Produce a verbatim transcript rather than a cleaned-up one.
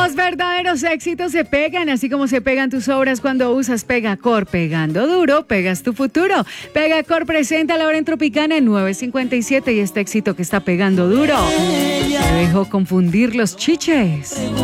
Los verdaderos éxitos se pegan, así como se pegan tus obras cuando usas Pegacor. Pegando duro, pegas tu futuro. Pegacor presenta la hora en Tropicana en nueve cincuenta y siete y este éxito que está pegando duro. Te dejó confundir los chiches.